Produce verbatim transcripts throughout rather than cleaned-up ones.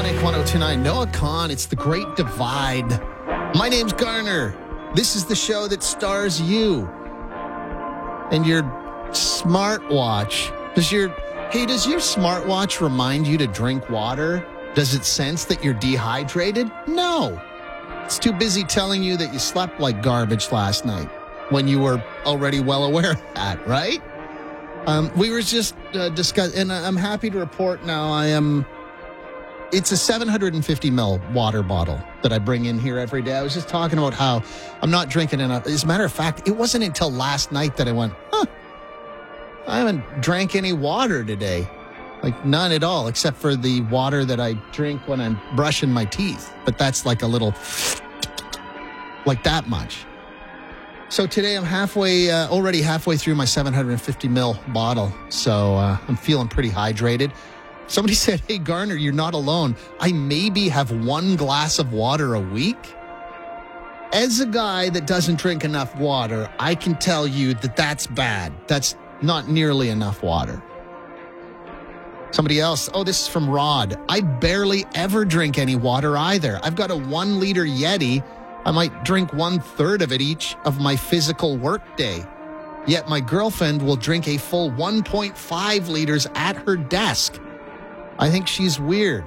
Sonic one oh two point nine. Noah Kahn, it's The Great Divide. My name's Garner. This is the show that stars you and your smartwatch. Does your, hey, does your smartwatch remind you to drink water? Does it sense that you're dehydrated? No. It's too busy telling you that you slept like garbage last night when you were already well aware of that, right? Um, we were just uh, discussing, and I'm happy to report now I am, it's a seven hundred fifty milliliter water bottle that I bring in here every day. I was just talking about how I'm not drinking enough. As a matter of fact, it wasn't until last night that I went, huh, I haven't drank any water today. Like none at all, except for the water that I drink when I'm brushing my teeth. But that's like a little, like that much. So today I'm halfway, uh, already halfway through my seven hundred fifty milliliter bottle. So uh, I'm feeling pretty hydrated. Somebody said, hey, Garner, you're not alone. I maybe have one glass of water a week. As a guy that doesn't drink enough water, I can tell you that that's bad. That's not nearly enough water. Somebody else, oh, this is from Rod. I barely ever drink any water either. I've got a one liter Yeti. I might drink one third of it each of my physical work day. Yet my girlfriend will drink a full one point five liters at her desk. I think she's weird.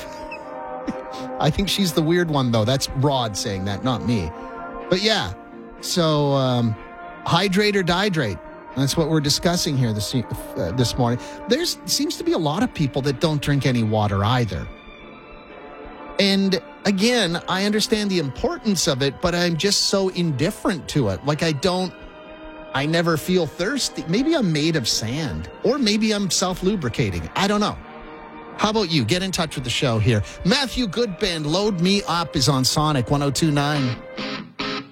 I think she's the weird one, though. That's Rod saying that, not me. But yeah, so um, hydrate or dihydrate. That's what we're discussing here this uh, this morning. There seems to be a lot of people that don't drink any water either. And again, I understand the importance of it, but I'm just so indifferent to it. Like I don't, I never feel thirsty. Maybe I'm made of sand, or maybe I'm self-lubricating. I don't know. How about you? Get in touch with the show here. Matthew Goodband, Load Me Up is on Sonic one oh two point nine.